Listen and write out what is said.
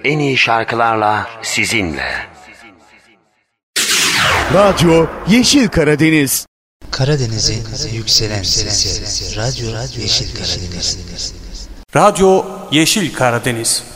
en iyi şarkılarla sizinle. Radyo Yeşil Karadeniz. Karadeniz'in yükselen sesi. Radyo Yeşil Karadeniz. Radyo Yeşil Karadeniz.